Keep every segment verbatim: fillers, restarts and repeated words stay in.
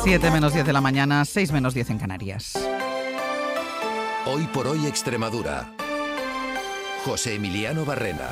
siete menos diez de la mañana, seis menos diez en Canarias. Hoy por hoy Extremadura. José Emiliano Barrena.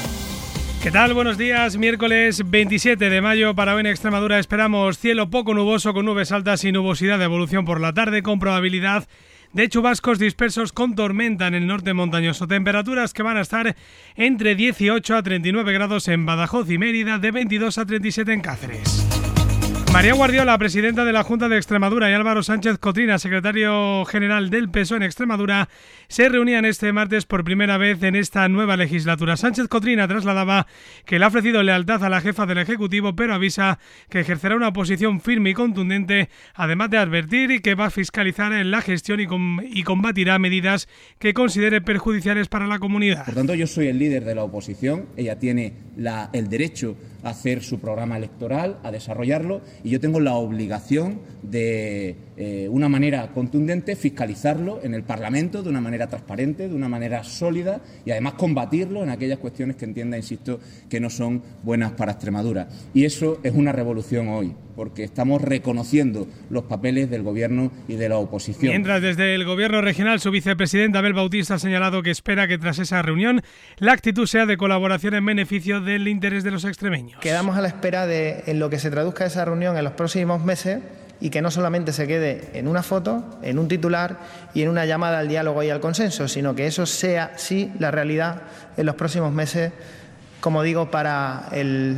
¿Qué tal? Buenos días. Miércoles veintisiete de mayo. Para hoy en Extremadura esperamos cielo poco nuboso con nubes altas y nubosidad de evolución por la tarde con probabilidad de chubascos dispersos con tormenta en el norte montañoso. Temperaturas que van a estar entre dieciocho a treinta y nueve grados en Badajoz y Mérida, de veintidós a treinta y siete en Cáceres. María Guardiola, presidenta de la Junta de Extremadura, y Álvaro Sánchez Cotrina, secretario general del P S O E en Extremadura, se reunían este martes por primera vez en esta nueva legislatura. Sánchez Cotrina trasladaba que le ha ofrecido lealtad a la jefa del Ejecutivo, pero avisa que ejercerá una posición firme y contundente, además de advertir que va a fiscalizar en la gestión y, com- y combatirá medidas que considere perjudiciales para la comunidad. Por tanto, yo soy el líder de la oposición, ella tiene la, el derecho a hacer su programa electoral, a desarrollarlo, y yo tengo la obligación de, eh, una manera contundente, fiscalizarlo en el Parlamento de una manera transparente, de una manera sólida, y además combatirlo en aquellas cuestiones que entienda, insisto, que no son buenas para Extremadura. Y eso es una revolución hoy, porque estamos reconociendo los papeles del Gobierno y de la oposición. Mientras, desde el Gobierno regional, su vicepresidenta Abel Bautista ha señalado que espera que tras esa reunión la actitud sea de colaboración en beneficio del interés de los extremeños. Quedamos a la espera de en lo que se traduzca esa reunión en los próximos meses y que no solamente se quede en una foto, en un titular y en una llamada al diálogo y al consenso, sino que eso sea, sí, la realidad en los próximos meses, como digo, para el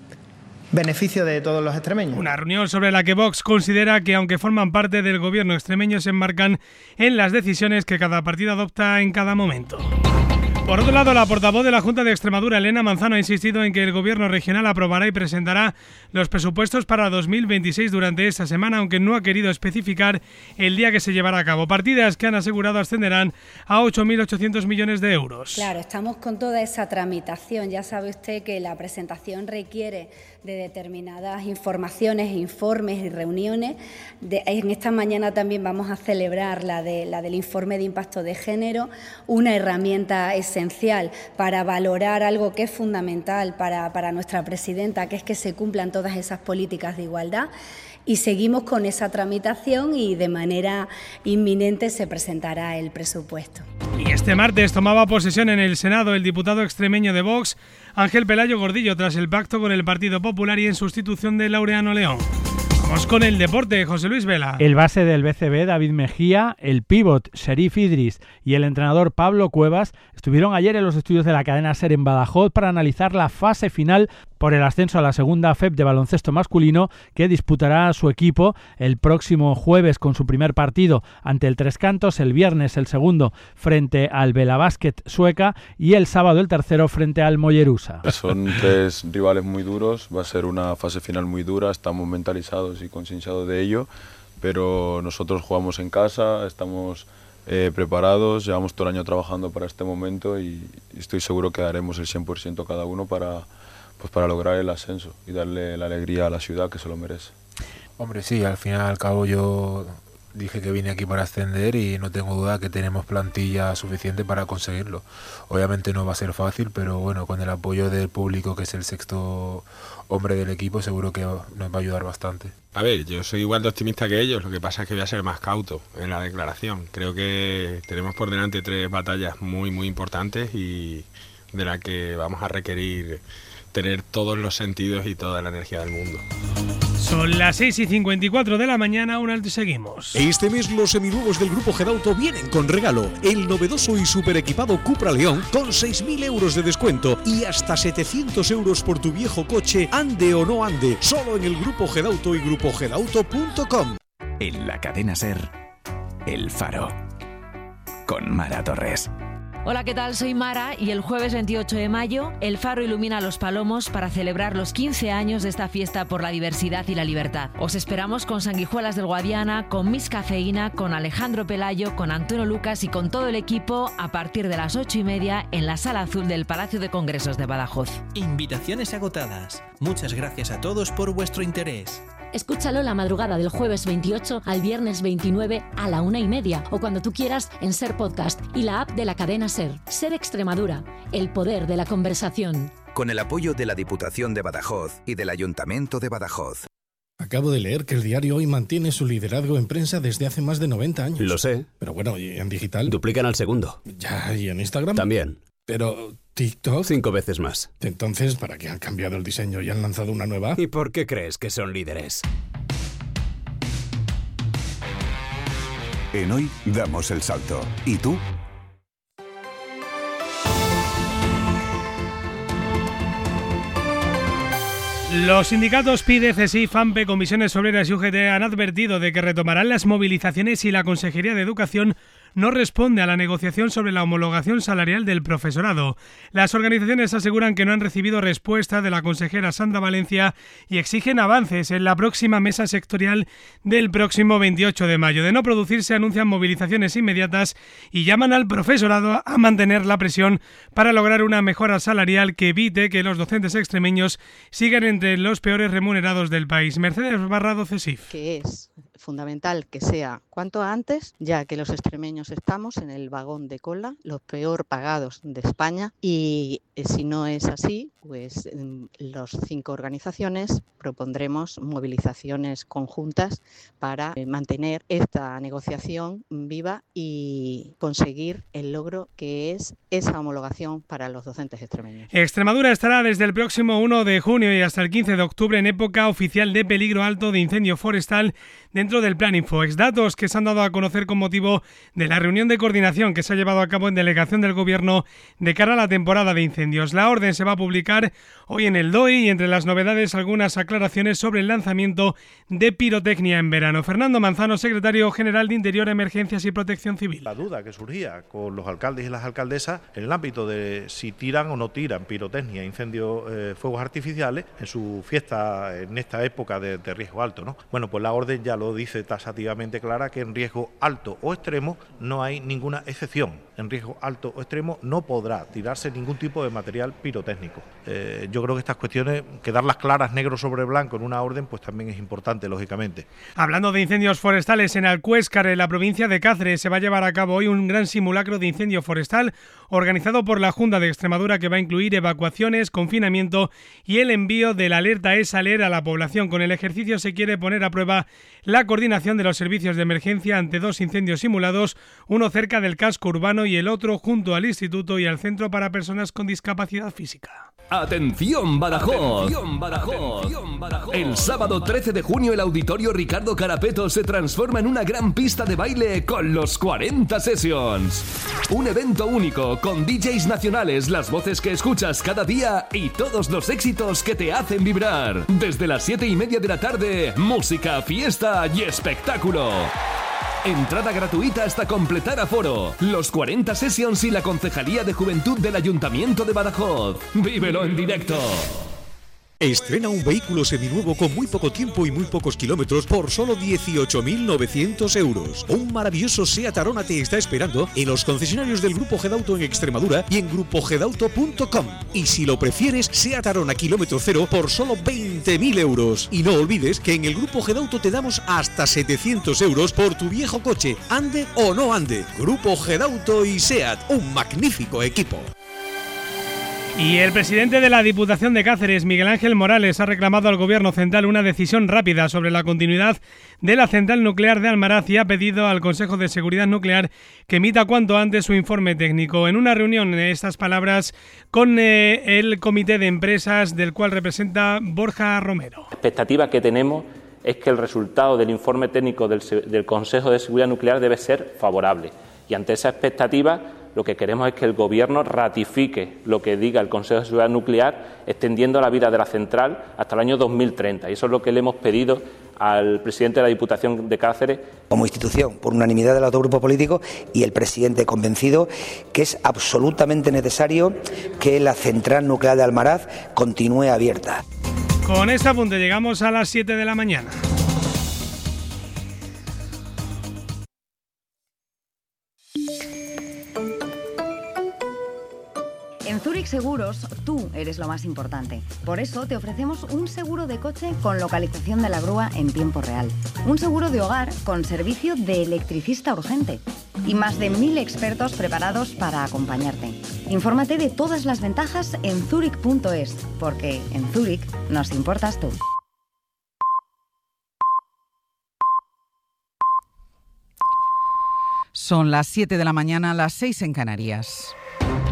beneficio de todos los extremeños. Una reunión sobre la que Vox considera que, aunque forman parte del gobierno extremeño, se enmarcan en las decisiones que cada partido adopta en cada momento. Por otro lado, la portavoz de la Junta de Extremadura, Elena Manzano, ha insistido en que el Gobierno regional aprobará y presentará los presupuestos para dos mil veintiséis durante esta semana, aunque no ha querido especificar el día que se llevará a cabo. Partidas que han asegurado ascenderán a ocho mil ochocientos millones de euros. Claro, estamos con toda esa tramitación. Ya sabe usted que la presentación requiere de determinadas informaciones, informes y reuniones. De, en esta mañana también vamos a celebrar la, de, la del informe de impacto de género, una herramienta esencial para valorar algo que es fundamental para, para nuestra presidenta, que es que se cumplan todas esas políticas de igualdad. Y seguimos con esa tramitación y de manera inminente se presentará el presupuesto. Y este martes tomaba posesión en el Senado el diputado extremeño de Vox, Ángel Pelayo Gordillo, tras el pacto con el Partido Popular y en sustitución de Laureano León. Vamos con el deporte, José Luis Vela. El base del B C B, David Mejía, el pívot Sherif Idris y el entrenador Pablo Cuevas estuvieron ayer en los estudios de la cadena SER en Badajoz para analizar la fase final por el ascenso a la segunda F E P de baloncesto masculino que disputará su equipo el próximo jueves con su primer partido ante el Tres Cantos, el viernes el segundo frente al Bela Basket Sueca y el sábado el tercero frente al Mollerusa. Son tres rivales muy duros, va a ser una fase final muy dura, estamos mentalizados y concienciados de ello, pero nosotros jugamos en casa, estamos eh, preparados, llevamos todo el año trabajando para este momento y, y estoy seguro que daremos el cien por ciento cada uno para, pues para lograr el ascenso y darle la alegría a la ciudad que se lo merece. Hombre, sí, al fin y al cabo yo dije que vine aquí para ascender y no tengo duda que tenemos plantilla suficiente para conseguirlo. Obviamente no va a ser fácil, pero bueno, con el apoyo del público, que es el sexto hombre del equipo, seguro que nos va a ayudar bastante. A ver, yo soy igual de optimista que ellos, lo que pasa es que voy a ser más cauto en la declaración. Creo que tenemos por delante tres batallas muy, muy importantes y de las que vamos a requerir tener todos los sentidos y toda la energía del mundo. Son las seis y cincuenta y cuatro de la mañana, un alto y seguimos. Este mes los seminuevos del Grupo Gedauto vienen con regalo. El novedoso y super equipado Cupra León con seis mil euros de descuento y hasta setecientos euros por tu viejo coche, ande o no ande. Solo en el Grupo Gedauto y grupo gedauto punto com. En la cadena SER, El Faro, con Mara Torres. Hola, ¿qué tal? Soy Mara y el jueves veintiocho de mayo El Faro ilumina Los Palomos para celebrar los quince años de esta fiesta por la diversidad y la libertad. Os esperamos con Sanguijuelas del Guadiana, con Miss Cafeína, con Alejandro Pelayo, con Antonio Lucas y con todo el equipo a partir de las ocho y media en la Sala Azul del Palacio de Congresos de Badajoz. Invitaciones agotadas. Muchas gracias a todos por vuestro interés. Escúchalo la madrugada del jueves veintiocho al viernes veintinueve a la una y media o cuando tú quieras en SER Podcast y la app de la cadena SER. SER Extremadura, el poder de la conversación. Con el apoyo de la Diputación de Badajoz y del Ayuntamiento de Badajoz. Acabo de leer que el diario Hoy mantiene su liderazgo en prensa desde hace más de noventa años. Lo sé. Pero bueno, ¿y en digital? Duplican al segundo. Ya, ¿y en Instagram? También. Pero TikTok... Cinco veces más. Entonces, ¿para qué han cambiado el diseño y han lanzado una nueva? ¿Y por qué crees que son líderes? En Hoy damos el salto. ¿Y tú? Los sindicatos P I D, C S I, FAMPE, Comisiones Obreras y U G T han advertido de que retomarán las movilizaciones si la Consejería de Educación no responde a la negociación sobre la homologación salarial del profesorado. Las organizaciones aseguran que no han recibido respuesta de la consejera Sandra Valencia y exigen avances en la próxima mesa sectorial del próximo veintiocho de mayo. De no producirse, anuncian movilizaciones inmediatas y llaman al profesorado a mantener la presión para lograr una mejora salarial que evite que los docentes extremeños sigan entre los peores remunerados del país. Mercedes Barrado, C S I F. Que es fundamental que sea cuanto antes, ya que los extremeños estamos en el vagón de cola, los peor pagados de España, y eh, si no es así, pues las cinco organizaciones propondremos movilizaciones conjuntas para eh, mantener esta negociación viva y conseguir el logro que es esa homologación para los docentes extremeños. Extremadura estará desde el próximo uno de junio y hasta el quince de octubre en época oficial de peligro alto de incendio forestal dentro del Plan Infoex. Datos que se han dado a conocer con motivo de la reunión de coordinación que se ha llevado a cabo en delegación del Gobierno de cara a la temporada de incendios. La orden se va a publicar hoy en el D O I y entre las novedades algunas aclaraciones sobre el lanzamiento de pirotecnia en verano. Fernando Manzano, secretario general de Interior, Emergencias y Protección Civil. La duda que surgía con los alcaldes y las alcaldesas en el ámbito de si tiran o no tiran pirotecnia, incendios, eh, fuegos artificiales en su fiesta en esta época de, de riesgo alto, ¿no? Bueno, pues la orden ya lo dice taxativamente clara que en riesgo alto o extremo no hay ninguna excepción. En riesgo alto o extremo no podrá tirarse ningún tipo de material pirotécnico. Eh, yo creo que estas cuestiones, quedarlas claras negro sobre blanco en una orden, pues también es importante, lógicamente. Hablando de incendios forestales, en Alcuéscar, en la provincia de Cáceres, se va a llevar a cabo hoy un gran simulacro de incendio forestal organizado por la Junta de Extremadura que va a incluir evacuaciones, confinamiento y el envío de la alerta ESALER a la población. Con el ejercicio se quiere poner a prueba la coordinación de los servicios de emergencia ante dos incendios simulados, uno cerca del casco urbano y el otro junto al Instituto y al Centro para Personas con Discapacidad Física. ¡Atención, Badajoz! ¡Atención, Badajoz! ¡Atención, Badajoz! El sábado trece de junio el Auditorio Ricardo Carapeto se transforma en una gran pista de baile con los cuarenta Sessions. Un evento único con D Js nacionales, las voces que escuchas cada día y todos los éxitos que te hacen vibrar. Desde las siete y media de la tarde, música, fiesta y espectáculo. Entrada gratuita hasta completar aforo. Los cuarenta Sessions y la Concejalía de Juventud del Ayuntamiento de Badajoz. ¡Vívelo en directo! Estrena un vehículo seminuevo con muy poco tiempo y muy pocos kilómetros por solo dieciocho mil novecientos euros. Un maravilloso Seat Arona te está esperando en los concesionarios del Grupo Gedauto en Extremadura y en grupo gedauto punto com. Y si lo prefieres, Seat Arona kilómetro cero por solo veinte mil euros. Y no olvides que en el Grupo Gedauto te damos hasta setecientos euros por tu viejo coche, ande o no ande. Grupo Gedauto y Seat, un magnífico equipo. Y el presidente de la Diputación de Cáceres, Miguel Ángel Morales, ha reclamado al Gobierno central una decisión rápida sobre la continuidad de la central nuclear de Almaraz y ha pedido al Consejo de Seguridad Nuclear que emita cuanto antes su informe técnico. En una reunión, estas palabras, con eh, el Comité de Empresas, del cual representa Borja Romero. La expectativa que tenemos es que el resultado del informe técnico del, del Consejo de Seguridad Nuclear debe ser favorable. Y ante esa expectativa, lo que queremos es que el Gobierno ratifique lo que diga el Consejo de Seguridad Nuclear, extendiendo la vida de la central hasta el año dos mil treinta. Y eso es lo que le hemos pedido al presidente de la Diputación de Cáceres. Como institución, por unanimidad del autogrupo político y el presidente convencido que es absolutamente necesario que la central nuclear de Almaraz continúe abierta. Con este apunte llegamos a las siete de la mañana. En Zurich Seguros, tú eres lo más importante. Por eso te ofrecemos un seguro de coche con localización de la grúa en tiempo real. Un seguro de hogar con servicio de electricista urgente. Y más de mil expertos preparados para acompañarte. Infórmate de todas las ventajas en zurich punto es, porque en Zurich nos importas tú. Son las siete de la mañana, las seis en Canarias.